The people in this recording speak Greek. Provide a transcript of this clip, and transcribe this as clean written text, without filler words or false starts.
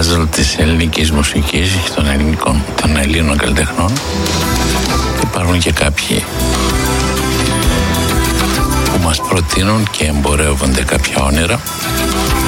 παζλ της ελληνικής μουσικής και των Ελλήνων καλλιτεχνών. Υπάρχουν και κάποιοι που μας προτείνουν και εμπορεύονται κάποια όνειρα.